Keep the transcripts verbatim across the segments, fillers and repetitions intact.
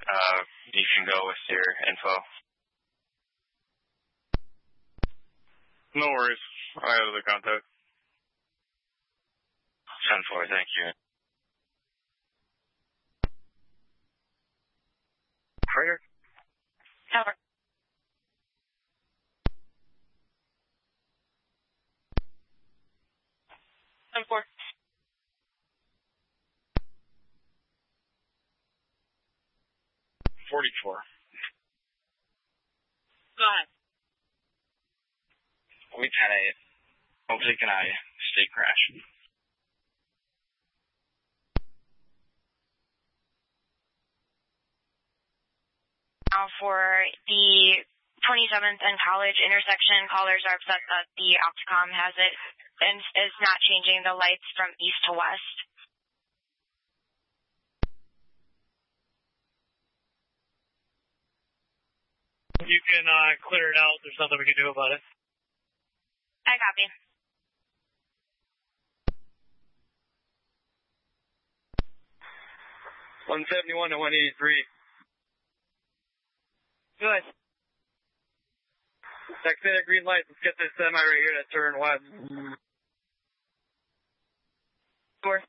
uh, you can go with your info. No worries. I have the contact. ten four, thank you. Freighter? Tower. ten four. forty-four. Go ahead. We ten eight. Hopefully can I stay crash. Now for the twenty-seventh and College intersection, callers are upset that the Opticom has it and is not changing the lights from east to west. You can uh, clear it out. There's nothing we can do about it. I copy. one seventy-one to one eighty-three. Good. Next day, green light. Let's get this semi right here to turn west. Four.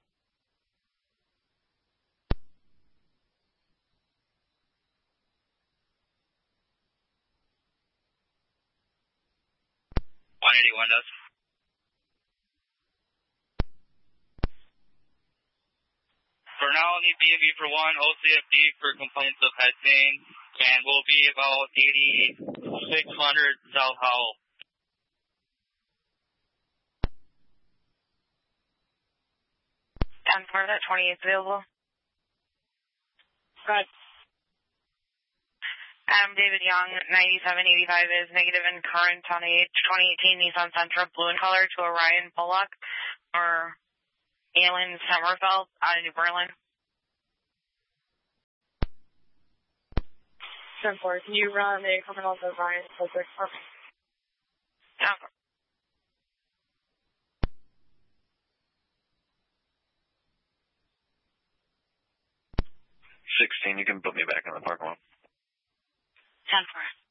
one eighty windows. For now, I'll need B and B for one, O C F D for complaints of head pain, and we'll be about eighty-six hundred South Howell. ten four, that twenty-eight available. Good. Adam David Young, ninety-seven eighty-five is negative in current on a twenty eighteen Nissan Sentra blue in color to Orion Bullock or Alan Sommerfeld out of New Berlin. ten four, can you run a criminal to Orion Bullock? Okay. sixteen, you can put me back in the parking lot. ten four.